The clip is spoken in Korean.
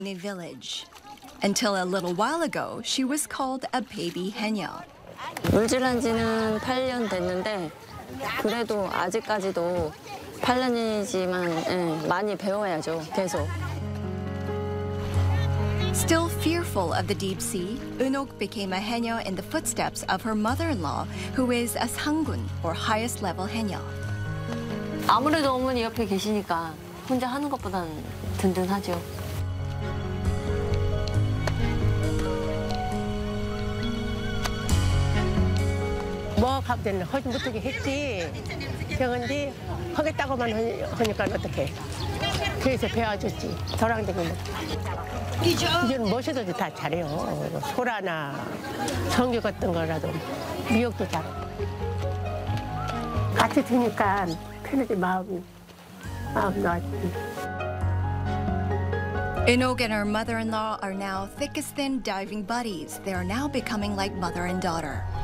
the village. Until a little while ago, she was called a baby 해녀. 물질한 지는 8년 됐는데 그래도 아직까지도 8년이지만 많이 배워야죠, 계속. Still fearful of the deep sea, Unok became a 해녀 in the footsteps of her mother-in-law, who is a 상군, or highest level 해녀. 아무래도 어머니 옆에 계시니까 혼자 하는 것보단 든든하죠. 뭐 갑자기 하지 못하게 했지. 그런데 하겠다고만 하니까 어떡해. 그래서 배워줬지. 저랑 되면 이제는 무엇이든지 다 잘해요. 소라나 성교 같은 거라도 미역도 잘하고. 같이 드니까 편하지 마음 놨지. Unok and her mother-in-law are now thick as thin diving buddies. They are now becoming like mother and daughter.